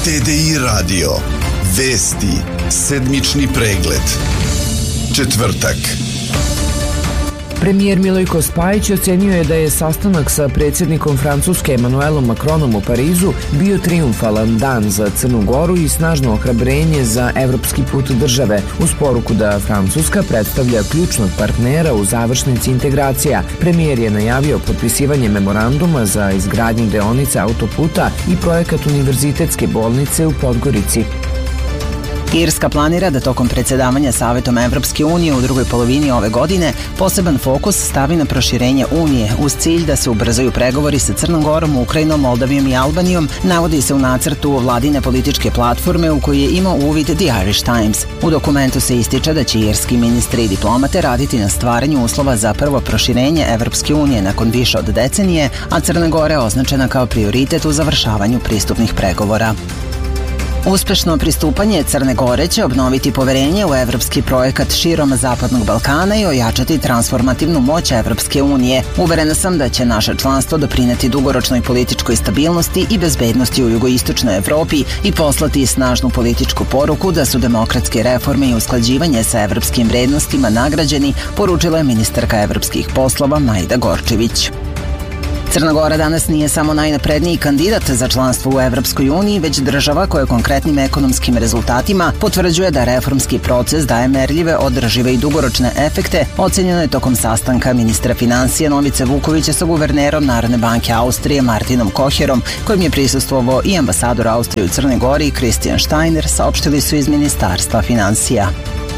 TDI radio. Vesti, sedmični pregled. Četvrtak. Premijer Milojko Spajić ocenio je da je sastanak sa predsjednikom Francuske Emmanuelom Macronom u Parizu bio trijumfalan dan za Crnu Goru i snažno ohrabrenje za evropski put države, uz poruku da Francuska predstavlja ključnog partnera u završnici integracija. Premijer je najavio potpisivanje memoranduma za izgradnju deonice autoputa i projekat univerzitetske bolnice u Podgorici. Irska planira da tokom predsjedavanja Savetom Evropske unije u drugoj polovini ove godine poseban fokus stavi na proširenje Unije uz cilj da se ubrzaju pregovori sa Crnom Gorom, Ukrajinom, Moldavijom i Albanijom, navodi se u nacrtu vladine političke platforme u kojoj je imao uvid The Irish Times. U dokumentu se ističe da će irski ministri i diplomate raditi na stvaranju uslova za prvo proširenje Evropske unije nakon više od decenije, a Crna Gora je označena kao prioritet u završavanju pristupnih pregovora. Uspešno pristupanje Crne Gore će obnoviti poverenje u evropski projekat širom Zapadnog Balkana i ojačati transformativnu moć Evropske unije. Uverena sam da će naše članstvo doprineti dugoročnoj političkoj stabilnosti i bezbednosti u jugoistočnoj Evropi i poslati snažnu političku poruku da su demokratske reforme i usklađivanje sa evropskim vrednostima nagrađeni, poručila je ministarka evropskih poslova Majda Gorčević. Crna Gora danas nije samo najnapredniji kandidat za članstvo u Evropskoj uniji, već država koja konkretnim ekonomskim rezultatima potvrđuje da reformski proces daje merljive, održive i dugoročne efekte, ocenjeno je tokom sastanka ministra financija Novice Vukovića sa guvernerom Narodne banke Austrije Martinom Koherom, kojim je prisustvovao i ambasador Austrije u Crnoj Gori Christian Steiner, saopštili su iz Ministarstva financija.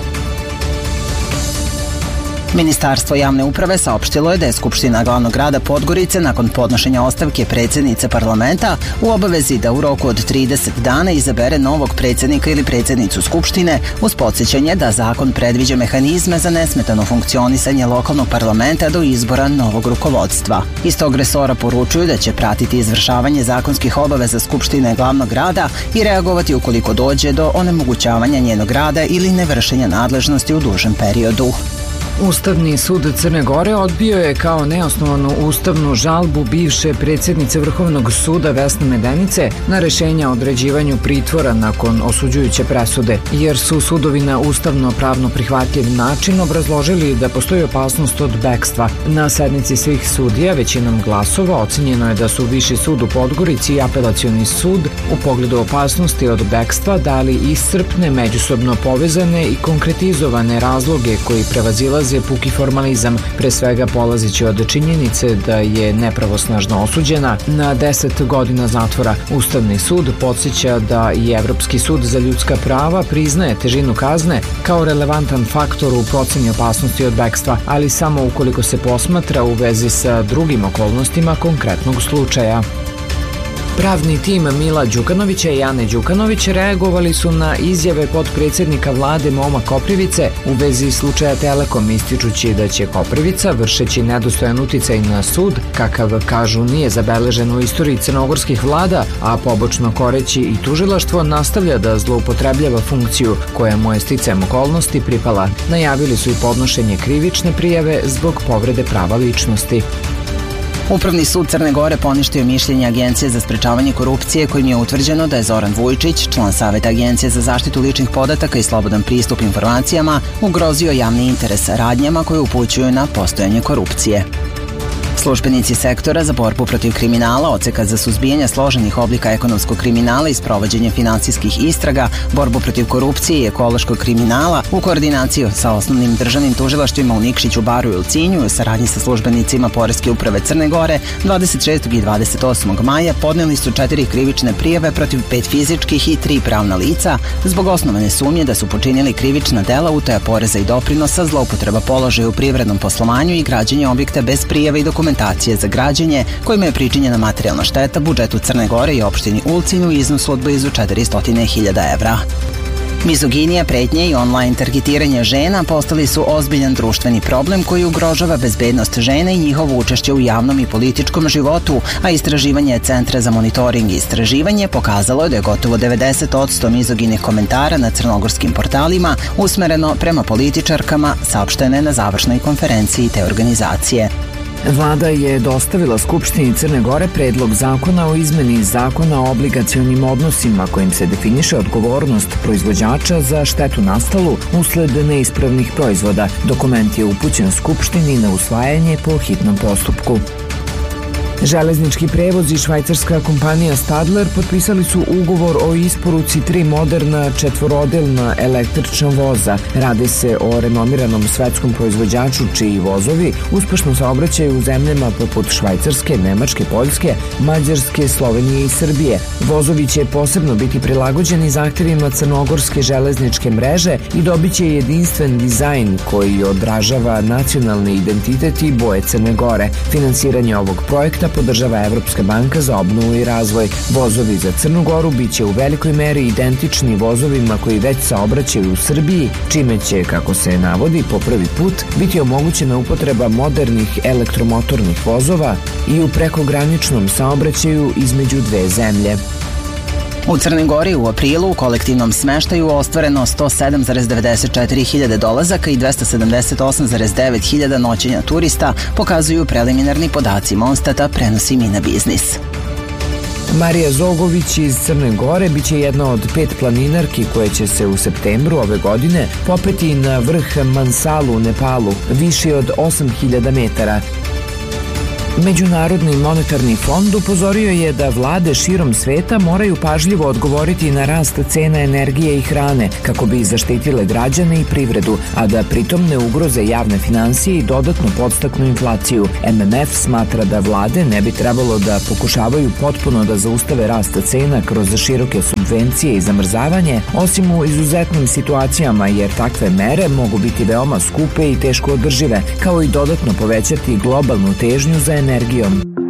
Ministarstvo javne uprave saopštilo je da je Skupština glavnog grada Podgorice nakon podnošenja ostavke predsjednice parlamenta u obavezi da u roku od 30 dana izabere novog predsjednika ili predsjednicu Skupštine, uz podsjećanje da zakon predviđa mehanizme za nesmetano funkcionisanje lokalnog parlamenta do izbora novog rukovodstva. Iz tog resora poručuju da će pratiti izvršavanje zakonskih obaveza Skupštine glavnog grada i reagovati ukoliko dođe do onemogućavanja njenog rada ili nevršenja nadležnosti u dužem periodu. Ustavni sud Crne Gore odbio je kao neosnovanu ustavnu žalbu bivše predsjednice Vrhovnog suda Vesne Medenice na rešenje o određivanju pritvora nakon osuđujuće presude, jer su sudovi na ustavno-pravno prihvatljiv način obrazložili da postoji opasnost od bekstva. Na sednici svih sudija većinom glasova ocenjeno je da su Viši sud u Podgorici i Apelacioni sud u pogledu opasnosti od bekstva dali iscrpne, međusobno povezane i konkretizovane razloge koji prevazilaze puki formalizam, pre svega polazeći od činjenice da je nepravosnažno osuđena na 10 godina zatvora. Ustavni sud podsjeća da i Evropski sud za ljudska prava priznaje težinu kazne kao relevantan faktor u proceni opasnosti od bekstva, ali samo ukoliko se posmatra u vezi sa drugim okolnostima konkretnog slučaja. Pravni tim Mila Đukanovića i Ane Đukanović reagovali su na izjave potpredsjednika vlade Moma Koprivice u vezi slučaja Telekom, ističući da će Koprivica, vršeći nedostojan uticaj na sud, kakav kažu nije zabeležen u istoriji crnogorskih vlada, a pobočno koreći i tužilaštvo, nastavlja da zloupotrebljava funkciju koja mu je sticajem okolnosti pripala. Najavili su i podnošenje krivične prijave zbog povrede prava ličnosti. Upravni sud Crne Gore poništio mišljenje Agencije za sprečavanje korupcije kojim je utvrđeno da je Zoran Vujčić, član Saveta Agencije za zaštitu ličnih podataka i slobodan pristup informacijama, ugrozio javni interes radnjama koje upućuju na postojanje korupcije. Službenici sektora za borbu protiv kriminala, odseka za suzbijanje složenih oblika ekonomskog kriminala i sprovođenje finansijskih istraga, borbu protiv korupcije i ekološkog kriminala u koordinaciji sa osnovnim državnim tužilaštvima u Nikšiću, Baru i Ulcinju u saradnji sa službenicima Poreske uprave Crne Gore 26. i 28. maja podneli su 4 krivične prijave protiv 5 fizičkih i 3 pravna lica zbog osnovane sumnje da su počinili krivična dela utaja poreza i doprinosa, zloupotreba položaja u privrednom poslovanju i građenje objekta bez prijave i dokumentacije za građenje kojima je pričinjena materijalna šteta budžetu Crne Gore i opštini Ulcinj u iznosu od blizu 400.000 evra. Mizoginija, pretnje i online targetiranje žena postali su ozbiljan društveni problem koji ugrožava bezbednost žena i njihovo učešće u javnom i političkom životu, a istraživanje Centra za monitoring i istraživanje pokazalo je da je gotovo 90% mizoginih komentara na crnogorskim portalima usmereno prema političarkama, saopštene na završnoj konferenciji te organizacije. Vlada je dostavila Skupštini Crne Gore predlog zakona o izmeni zakona o obligacionim odnosima kojim se definiše odgovornost proizvođača za štetu nastalu usled neispravnih proizvoda. Dokument je upućen Skupštini na usvajanje po hitnom postupku. Železnički prevoz i švajcarska kompanija Stadler potpisali su ugovor o isporuci 3 moderna četvorodelna električna voza. Radi se o renomiranom svetskom proizvođaču čiji vozovi uspešno saobraćaju u zemljama poput Švajcarske, Nemačke, Poljske, Mađarske, Slovenije i Srbije. Vozovi će posebno biti prilagođeni zahtevima crnogorske železničke mreže i dobit će jedinstven dizajn koji odražava nacionalni identitet i boje Crne Gore. Finansiranje ovog projekta podržava Evropska banka za obnovu i razvoj. Vozovi za Crnu Goru biće u velikoj meri identični vozovima koji već saobraćaju u Srbiji, čime će, kako se navodi, po prvi put biti omogućena upotreba modernih elektromotornih vozova i u prekograničnom saobraćaju između dve zemlje. U Crnoj Gori u aprilu u kolektivnom smeštaju ostvareno 107,94 hiljade dolazaka i 278,9 hiljada noćenja turista, pokazuju preliminarni podaci Monstata, prenosi Mina Biznis. Marija Zogović iz Crne Gore biće jedna od 5 planinarki koje će se u septembru ove godine popeti na vrh Mansalu u Nepalu, viši od 8000 metara. Međunarodni monetarni fond upozorio je da vlade širom sveta moraju pažljivo odgovoriti na rast cena energije i hrane kako bi zaštitile građane i privredu, a da pritom ne ugroze javne finansije i dodatno podstaknu inflaciju. MMF smatra da vlade ne bi trebalo da pokušavaju potpuno da zaustave rast cena kroz široke subvencije i zamrzavanje, osim u izuzetnim situacijama, jer takve mere mogu biti veoma skupe i teško održive, kao i dodatno povećati globalnu težnju za energijom.